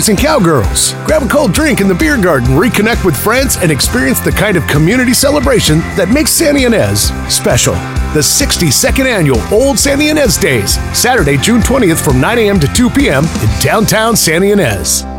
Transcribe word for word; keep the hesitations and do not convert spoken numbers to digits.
boys and cowgirls. Grab a cold drink in the beer garden, reconnect with friends, and experience the kind of community celebration that makes Santa Ynez special. The sixty-second Annual Old Santa Ynez Days, Saturday, June twentieth from nine a.m. to two p.m. in downtown Santa Ynez.